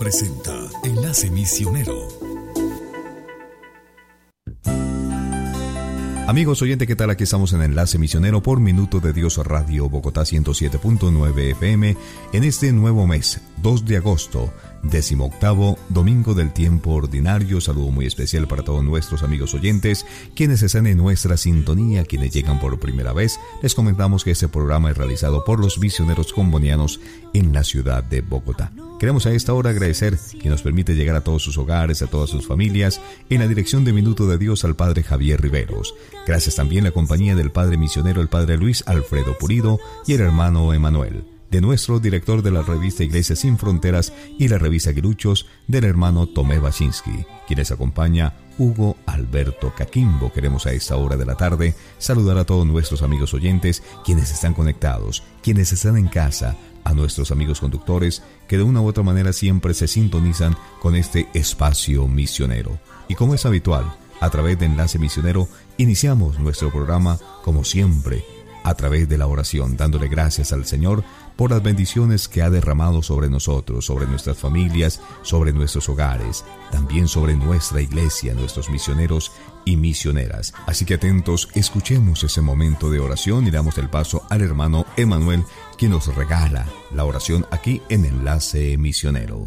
Presenta Enlace Misionero. Amigos oyentes, ¿qué tal? Aquí estamos en Enlace Misionero por Minuto de Dios Radio Bogotá 107.9 FM en este nuevo mes, 2 de agosto, 18º domingo del tiempo ordinario. Saludo muy especial para todos nuestros amigos oyentes, quienes están en nuestra sintonía, quienes llegan por primera vez. Les comentamos que este programa es realizado por los misioneros combonianos en la ciudad de Bogotá. Queremos a esta hora agradecer que nos permite llegar a todos sus hogares, a todas sus familias, en la dirección de Minuto de Dios al Padre Javier Riveros. Gracias también a la compañía del Padre Misionero, el Padre Luis Alfredo Pulido y el hermano Emanuel. De nuestro director de la revista Iglesias Sin Fronteras y la revista Guiruchos, del hermano Tomé Baczynski, quienes acompaña Hugo Alberto Caquimbo. Queremos a esta hora de la tarde saludar a todos nuestros amigos oyentes, quienes están conectados, quienes están en casa, a nuestros amigos conductores que de una u otra manera siempre se sintonizan con este espacio misionero. Y como es habitual, a través de Enlace Misionero iniciamos nuestro programa como siempre a través de la oración, dándole gracias al Señor por las bendiciones que ha derramado sobre nosotros, sobre nuestras familias, sobre nuestros hogares, también sobre nuestra iglesia, nuestros misioneros y misioneras. Así que atentos, escuchemos ese momento de oración y damos el paso al hermano Emanuel, quien nos regala la oración aquí en Enlace Misionero.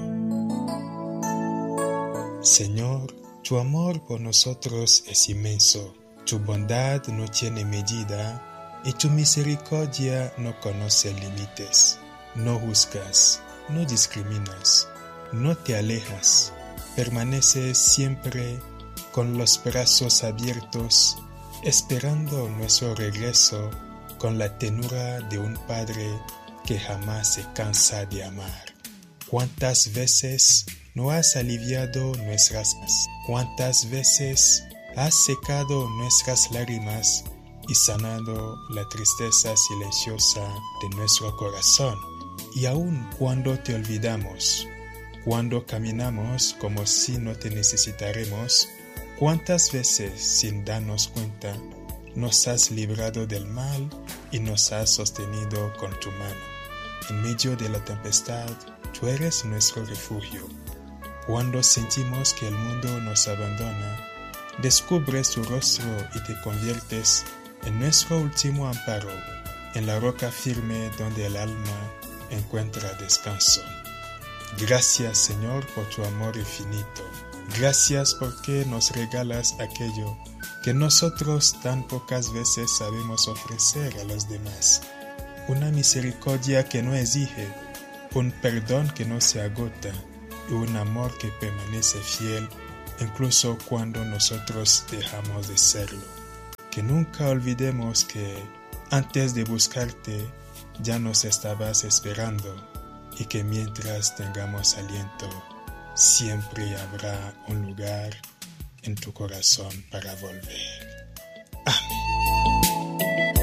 Señor, tu amor por nosotros es inmenso, tu bondad no tiene medida y tu misericordia no conoce límites. No juzgas, no discriminas, no te alejas, permaneces siempre con los brazos abiertos, esperando nuestro regreso con la ternura de un padre que jamás se cansa de amar. ¿Cuántas veces no has aliviado nuestras almas? ¿Cuántas veces has secado nuestras lágrimas y sanado la tristeza silenciosa de nuestro corazón? Y aun cuando te olvidamos, cuando caminamos como si no te necesitaremos, ¿cuántas veces sin darnos cuenta nos has librado del mal y nos has sostenido con tu mano? En medio de la tempestad, tú eres nuestro refugio. Cuando sentimos que el mundo nos abandona, descubres tu rostro y te conviertes en nuestro último amparo, en la roca firme donde el alma encuentra descanso. Gracias, Señor, por tu amor infinito. Gracias porque nos regalas aquello que nosotros tan pocas veces sabemos ofrecer a los demás. Una misericordia que no exige, un perdón que no se agota y un amor que permanece fiel incluso cuando nosotros dejamos de serlo. Que nunca olvidemos que antes de buscarte ya nos estabas esperando y que mientras tengamos aliento siempre habrá un lugar en tu corazón para volver. Amén.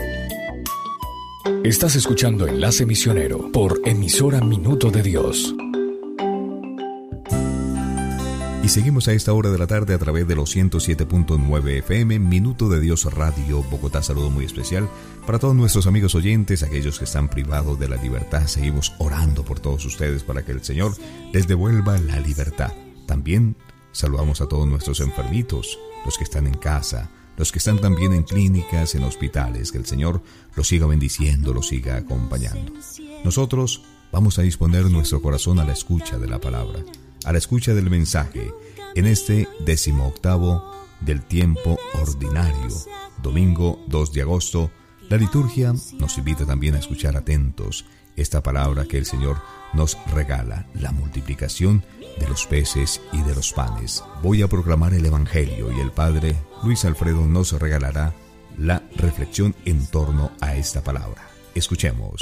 Estás escuchando Enlace Misionero por emisora Minuto de Dios. Y seguimos a esta hora de la tarde a través de los 107.9 FM, Minuto de Dios Radio Bogotá. Saludo muy especial para todos nuestros amigos oyentes, aquellos que están privados de la libertad. Seguimos orando por todos ustedes para que el Señor les devuelva la libertad. También saludamos a todos nuestros enfermitos, los que están en casa, los que están también en clínicas, en hospitales. Que el Señor los siga bendiciendo, los siga acompañando. Nosotros vamos a disponer nuestro corazón a la escucha de la palabra, a la escucha del mensaje, en este 18º del tiempo ordinario, domingo 2 de agosto. La liturgia nos invita también a escuchar atentos esta palabra que el Señor nos regala, la multiplicación de los peces y de los panes. Voy a proclamar el Evangelio y el Padre Luis Alfredo nos regalará la reflexión en torno a esta palabra. Escuchemos.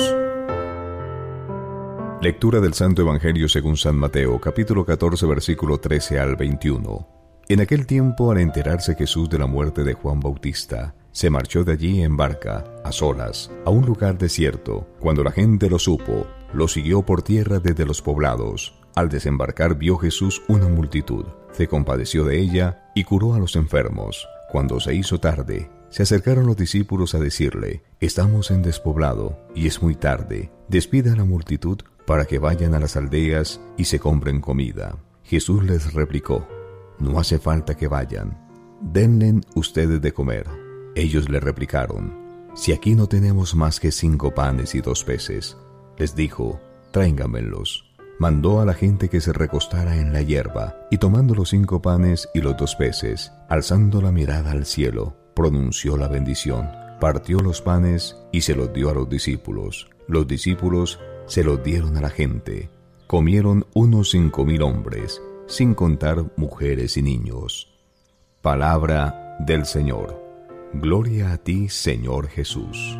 Lectura del Santo Evangelio según San Mateo, capítulo 14, versículo 13 al 21. En aquel tiempo, al enterarse Jesús de la muerte de Juan Bautista, se marchó de allí en barca, a solas, a un lugar desierto. Cuando la gente lo supo, lo siguió por tierra desde los poblados. Al desembarcar vio Jesús una multitud, se compadeció de ella y curó a los enfermos. Cuando se hizo tarde, se acercaron los discípulos a decirle: estamos en despoblado y es muy tarde, despida a la multitud para que vayan a las aldeas y se compren comida. Jesús les replicó: no hace falta que vayan, denle ustedes de comer. Ellos le replicaron: si aquí no tenemos más que 5 panes y 2 peces. Les dijo: tráiganmelos. Mandó a la gente que se recostara en la hierba, y tomando los 5 panes y los 2 peces, alzando la mirada al cielo, pronunció la bendición, partió los panes y se los dio a los discípulos. Los discípulos se los dieron a la gente. Comieron unos 5,000 hombres, sin contar mujeres y niños. Palabra del Señor. Gloria a ti, Señor Jesús.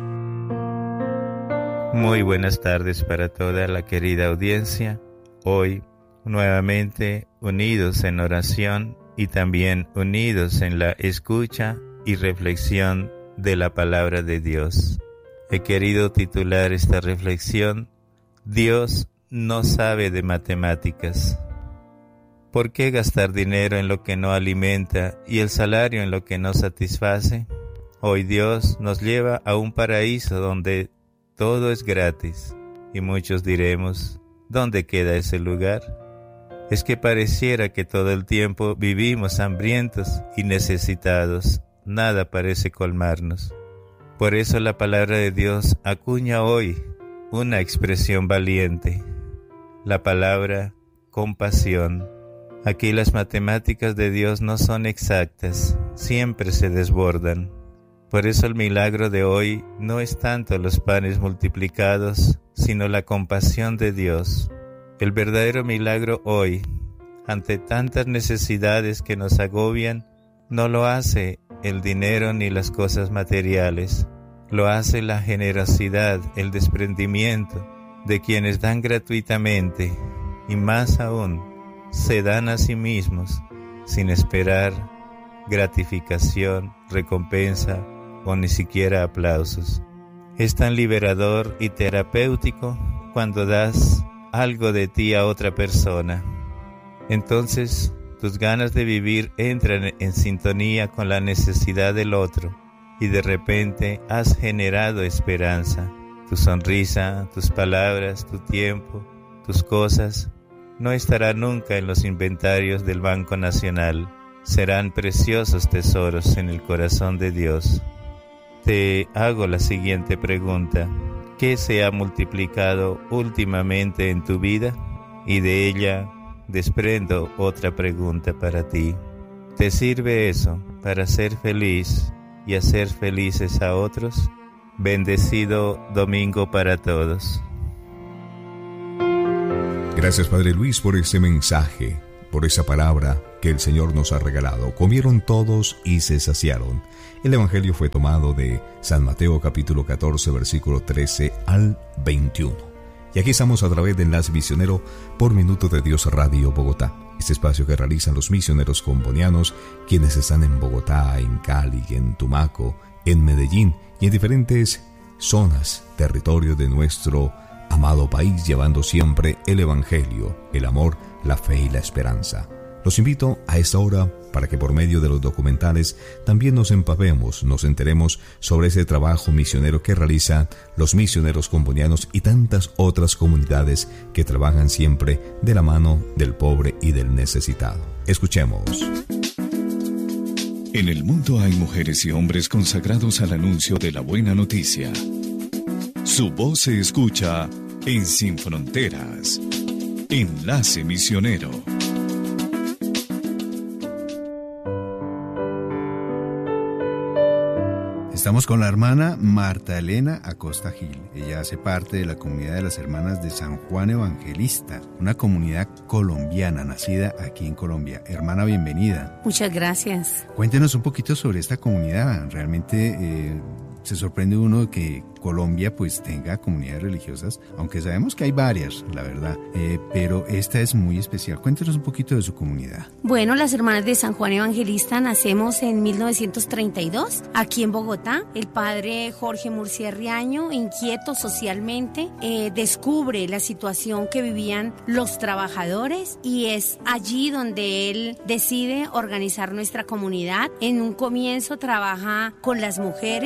Muy buenas tardes para toda la querida audiencia. Hoy, nuevamente unidos en oración y también unidos en la escucha y reflexión de la palabra de Dios. He querido titular esta reflexión: Dios no sabe de matemáticas. ¿Por qué gastar dinero en lo que no alimenta y el salario en lo que no satisface? Hoy Dios nos lleva a un paraíso donde todo es gratis, y muchos diremos: ¿dónde queda ese lugar? Es que pareciera que todo el tiempo vivimos hambrientos y necesitados, nada parece colmarnos. Por eso la palabra de Dios acuña hoy una expresión valiente, la palabra compasión. Aquí las matemáticas de Dios no son exactas, siempre se desbordan. Por eso el milagro de hoy no es tanto los panes multiplicados, sino la compasión de Dios. El verdadero milagro hoy, ante tantas necesidades que nos agobian, no lo hace el dinero ni las cosas materiales, lo hace la generosidad, el desprendimiento de quienes dan gratuitamente, y más aún, se dan a sí mismos, sin esperar gratificación, recompensa, o ni siquiera aplausos. Es tan liberador y terapéutico cuando das algo de ti a otra persona. Entonces, tus ganas de vivir entran en sintonía con la necesidad del otro, y de repente has generado esperanza. Tu sonrisa, tus palabras, tu tiempo, tus cosas, no estarán nunca en los inventarios del Banco Nacional. Serán preciosos tesoros en el corazón de Dios. Te hago la siguiente pregunta: ¿qué se ha multiplicado últimamente en tu vida? Y de ella desprendo otra pregunta para ti. ¿Te sirve eso para ser feliz y hacer felices a otros? Bendecido domingo para todos. Gracias, Padre Luis, por ese mensaje, por esa palabra que el Señor nos ha regalado. Comieron todos y se saciaron. El Evangelio fue tomado de San Mateo capítulo 14, versículo 13 al 21. Y aquí estamos a través de Enlace Misionero por Minuto de Dios Radio Bogotá. Este espacio que realizan los misioneros combonianos, quienes están en Bogotá, en Cali, en Tumaco, en Medellín y en diferentes zonas, territorios de nuestro amado país, llevando siempre el Evangelio, el amor, la fe y la esperanza. Los invito a esta hora para que por medio de los documentales también nos empapemos, nos enteremos sobre ese trabajo misionero que realizan los misioneros combonianos y tantas otras comunidades que trabajan siempre de la mano del pobre y del necesitado. Escuchemos. En el mundo hay mujeres y hombres consagrados al anuncio de la buena noticia. Su voz se escucha en Sin Fronteras. Enlace Misionero. Estamos con la hermana Marta Elena Acosta Gil. Ella hace parte de la comunidad de las hermanas de San Juan Evangelista, una comunidad colombiana nacida aquí en Colombia. Hermana, bienvenida. Muchas gracias. Cuéntenos un poquito sobre esta comunidad. Realmente se sorprende uno que Colombia pues tenga comunidades religiosas, aunque sabemos que hay varias, la verdad, pero esta es muy especial. Cuéntenos un poquito de su comunidad. Bueno, las hermanas de San Juan Evangelista nacemos en 1932, aquí en Bogotá. El padre Jorge Murcia Riaño, inquieto socialmente, descubre la situación que vivían los trabajadores y es allí donde él decide organizar nuestra comunidad. En un comienzo trabaja con las mujeres,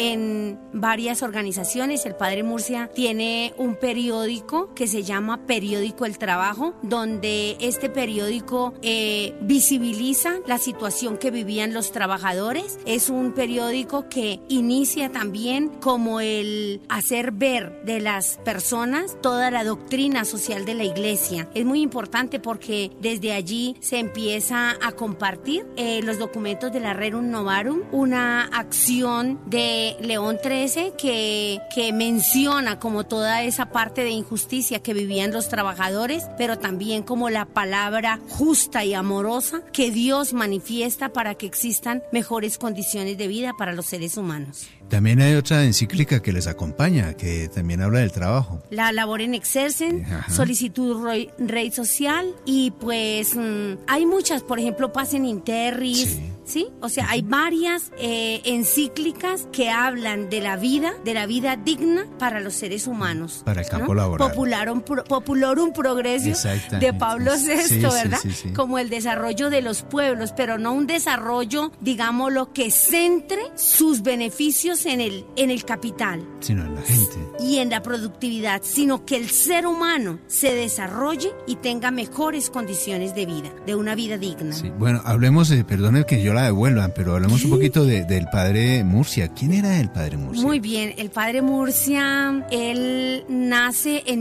en varias organizaciones. El Padre Murcia tiene un periódico que se llama Periódico El Trabajo, donde este periódico visibiliza la situación que vivían los trabajadores. Es un periódico que inicia también como el hacer ver de las personas toda la doctrina social de la Iglesia. Es muy importante porque desde allí se empieza a compartir los documentos de la Rerum Novarum, una acción de León XIII que menciona como toda esa parte de injusticia que vivían los trabajadores, pero también como la palabra justa y amorosa que Dios manifiesta para que existan mejores condiciones de vida para los seres humanos. También hay otra encíclica que les acompaña, que también habla del trabajo. La Laborem Exercens, Solicitud Rei Social, y pues hay muchas, por ejemplo, Pacem in Terris, ¿sí? O sea, hay varias encíclicas que hablan de la vida digna para los seres humanos. Para el campo laboral. Populorum Progressio de Pablo VI, ¿verdad? Sí. Como el desarrollo de los pueblos, pero no un desarrollo, digámoslo, que centre sus beneficios en el capital, sino en la gente y en la productividad, sino que el ser humano se desarrolle y tenga mejores condiciones de vida, de una vida digna. Sí. Bueno, hablemos, perdone que yo la devuelvan, pero hablemos un poquito del Padre Murcia. ¿Quién era el Padre Murcia? Muy bien, el Padre Murcia, él nace en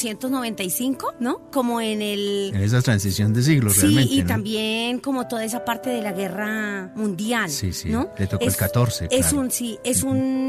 1895, ¿no? Como en esa transición de siglos, realmente. Sí, y ¿no? también como toda esa parte de la guerra mundial, ¿no? Le tocó el 14, claro. Es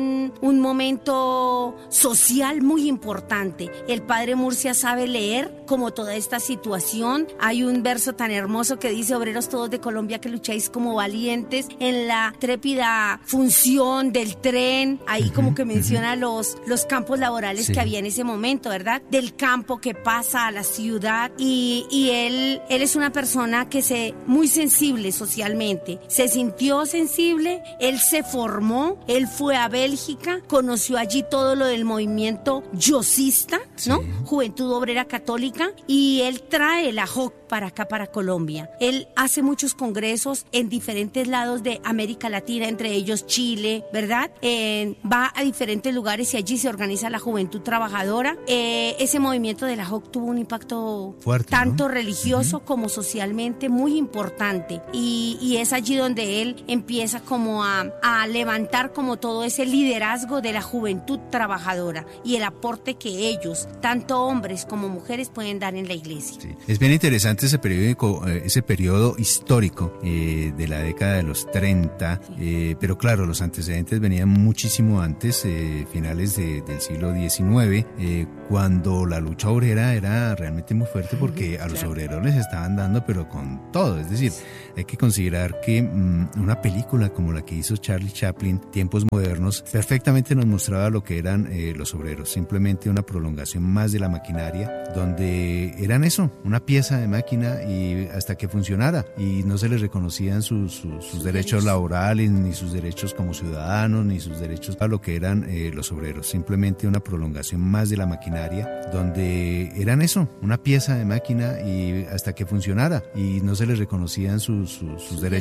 un momento social muy importante. El Padre Murcia sabe leer como toda esta situación. Hay un verso tan hermoso que dice: obreros todos de Colombia que lucháis como valientes en la trépida función del tren. Ahí como que menciona los campos laborales que había en ese momento, ¿verdad? Del campo que pasa a la ciudad, y él es una persona que muy sensible socialmente. Se sintió sensible, él se formó, él fue a Bélgica, conoció allí todo lo del movimiento yosista, ¿no? Juventud Obrera Católica, y él trae la JOC para acá, para Colombia. Él hace muchos congresos en diferentes lados de América Latina, entre ellos Chile, ¿verdad? Va a diferentes lugares y allí se organiza la Juventud Trabajadora. Ese movimiento de la JOC tuvo un impacto fuerte, tanto religioso como socialmente muy importante, y es allí donde él empieza como a levantar como todo ese liderazgo de la juventud trabajadora y el aporte que ellos, tanto hombres como mujeres, pueden dar en la Iglesia. Sí. Es bien interesante ese periodo histórico de la década de los 30, pero claro, los antecedentes venían muchísimo antes, finales del siglo XIX, cuando la lucha obrera era realmente muy fuerte, porque a los obreros les estaban dando pero con todo. Es decir, hay que considerar que una película como la que hizo Charlie Chaplin, Tiempos Modernos, perfectamente nos mostraba lo que eran los obreros, simplemente una prolongación más de la maquinaria, donde eran eso, una pieza de máquina, y hasta que funcionara, y no se les reconocían sus derechos laborales, ni sus derechos como ciudadanos, ni sus derechos a lo que eran los obreros, simplemente una prolongación más de la maquinaria, donde eran eso, una pieza de máquina, y hasta que funcionara, y no se les reconocían sus derechos